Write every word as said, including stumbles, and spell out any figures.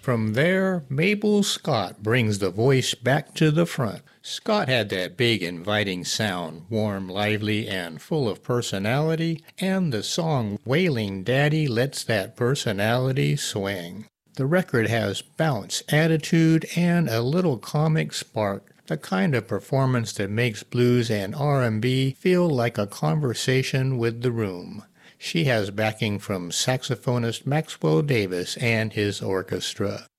From there, Mabel Scott brings the voice back to the front. Scott had that big, inviting sound, warm, lively, and full of personality, and the song Wailing Daddy lets that personality swing. The record has bounce, attitude, and a little comic spark, the kind of performance that makes blues and R and B feel like a conversation with the room. She has backing from saxophonist Maxwell Davis and his orchestra.